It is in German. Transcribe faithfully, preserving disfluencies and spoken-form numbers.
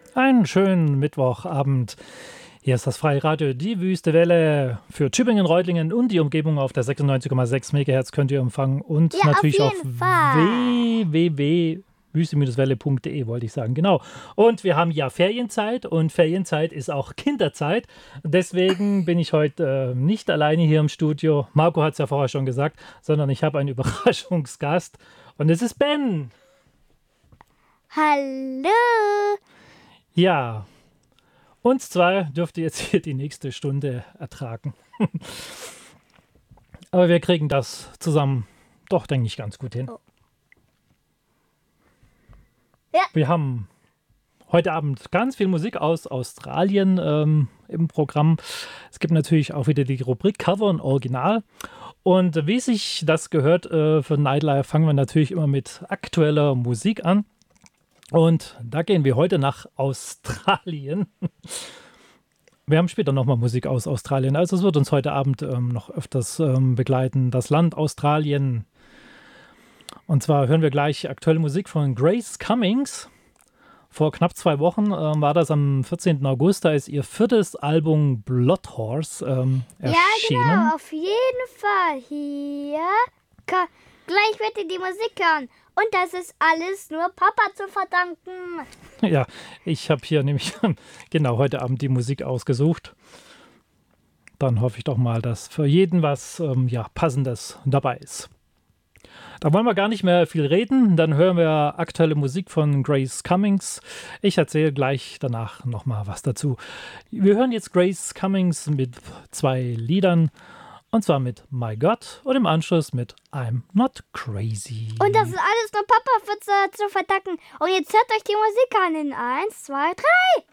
Einen schönen Mittwochabend. Hier ist das Freie Radio, die Wüste Welle für Tübingen, Reutlingen und die Umgebung auf der sechsundneunzig Komma sechs Megahertz könnt ihr empfangen und Ja, natürlich auf auf jeden Fall. w w w punkt wüste welle punkt de, wollte ich sagen, genau. Und wir haben ja Ferienzeit und Ferienzeit ist auch Kinderzeit. Deswegen bin ich heute äh, nicht alleine hier im Studio. Marco hat es ja vorher schon gesagt, sondern ich habe einen Überraschungsgast und es ist Ben. Hallo. Ja, uns zwei dürft ihr jetzt hier die nächste Stunde ertragen. Aber wir kriegen das zusammen doch, denke ich, ganz gut hin. Oh. Ja. Wir haben heute Abend ganz viel Musik aus Australien ähm, im Programm. Es gibt natürlich auch wieder die Rubrik Cover und Original. Und wie sich das gehört äh, für Nightlife, fangen wir natürlich immer mit aktueller Musik an. Und da gehen wir heute nach Australien. Wir haben später nochmal Musik aus Australien. Also es wird uns heute Abend ähm, noch öfters ähm, begleiten. Das Land Australien. Und zwar hören wir gleich aktuelle Musik von Grace Cummings. Vor knapp zwei Wochen ähm, war das am vierzehnten August. Da ist ihr viertes Album Blood Horse ähm, erschienen. Ja, genau, auf jeden Fall. Hier. Ka- Gleich wird ihr die Musik hören. Und das ist alles nur Papa zu verdanken. Ja, ich habe hier nämlich genau heute Abend die Musik ausgesucht. Dann hoffe ich doch mal, dass für jeden was ähm, ja, Passendes dabei ist. Da wollen wir gar nicht mehr viel reden. Dann hören wir aktuelle Musik von Grace Cummings. Ich erzähle gleich danach nochmal was dazu. Wir hören jetzt Grace Cummings mit zwei Liedern. Und zwar mit My God und im Anschluss mit I'm Not Crazy. Und das ist alles nur Papa für zu, zu verdanken. Und jetzt hört euch die Musik an in eins, zwei, drei.